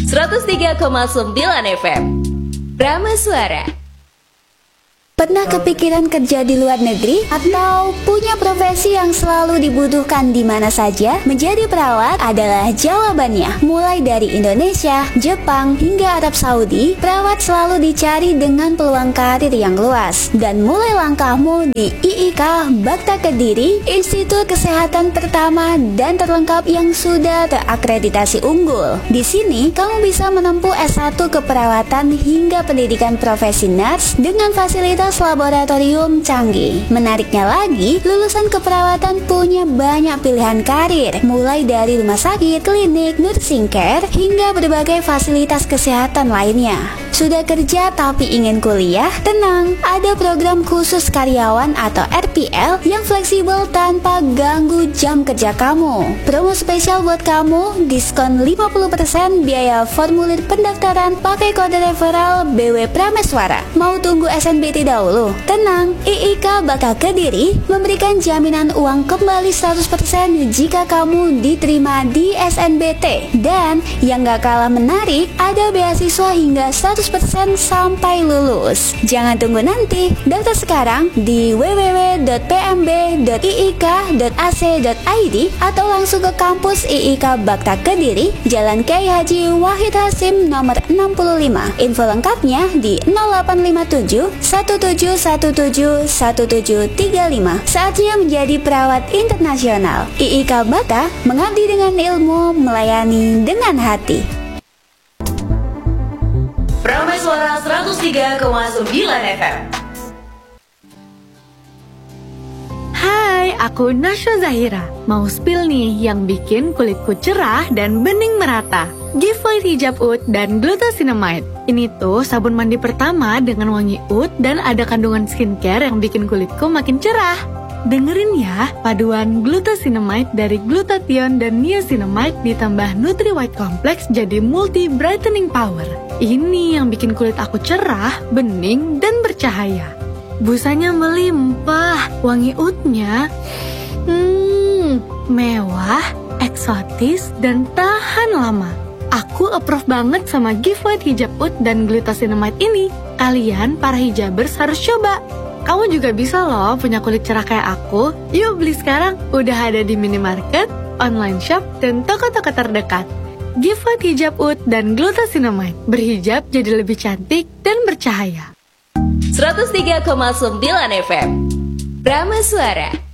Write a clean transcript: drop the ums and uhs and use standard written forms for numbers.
103,9 FM Prama Suara. Pernah kepikiran kerja di luar negeri atau punya profesi yang selalu dibutuhkan di mana saja? Menjadi perawat adalah jawabannya. Mulai dari Indonesia, Jepang, hingga Arab Saudi, perawat selalu dicari dengan peluang karir yang luas. Dan mulai langkahmu di IIK Bakta Kediri, institut kesehatan pertama dan terlengkap yang sudah terakreditasi unggul. Di sini, kamu bisa menempuh S1 keperawatan hingga pendidikan profesi nurse dengan fasilitas laboratorium canggih. Menariknya lagi, lulusan keperawatan punya banyak pilihan karir, mulai dari rumah sakit, klinik, nursing care, hingga berbagai fasilitas kesehatan lainnya. Sudah kerja tapi ingin kuliah? Tenang, ada program khusus karyawan atau RPL yang fleksibel tanpa ganggu jam kerja kamu. Promo spesial buat kamu, diskon 50% biaya formulir pendaftaran pakai kode referral BW Prameswara. Mau tunggu SNBT dahulu? Tenang, IIK Bakta Kediri memberikan jaminan uang kembali 100% jika kamu diterima di SNBT. Dan yang gak kalah menarik, ada beasiswa hingga 100% sampai lulus. Jangan tunggu nanti, daftar sekarang di www.pmb.iik.ac.id atau langsung ke kampus IIK Bakta Kediri, Jalan Kyai Haji Wahid Hasim nomor 65. Info lengkapnya di 0857 1717 1735. Saatnya menjadi perawat internasional. IIK Bakta, mengabdi dengan ilmu, melayani dengan hati. Prameswara 103,9 FM. Hai, aku Nasya Zahira. Mau spill nih yang bikin kulitku cerah dan bening merata. Giveaway hijab oud dan glucosinamide. Ini tuh sabun mandi pertama dengan wangi oud dan ada kandungan skincare yang bikin kulitku makin cerah. Dengerin ya, paduan glucosinamide dari glutathione dan niacinamide ditambah Nutri White Complex jadi multi brightening power. Ini yang bikin kulit aku cerah, bening, dan bercahaya. Busanya melimpah, wangi oudnya mewah, eksotis, dan tahan lama. Aku approve banget sama giveaway hijab oud dan glucosinamide ini. Kalian para hijabers harus coba. Kamu juga bisa loh punya kulit cerah kayak aku. Yuk beli sekarang, udah ada di minimarket, online shop, dan toko-toko terdekat. Giveaway hijab oud dan glucosinamide. Berhijab jadi lebih cantik dan bercahaya. 103,9 FM Prama Suara.